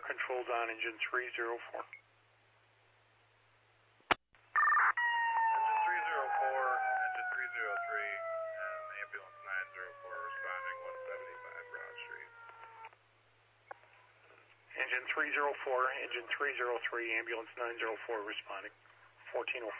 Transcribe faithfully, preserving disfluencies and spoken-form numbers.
controls on engine three zero four. Engine three zero four, engine three zero three, and ambulance nine zero four responding one seventy-five Broad Street. Engine three zero four, engine three zero three, ambulance nine zero four responding fourteen oh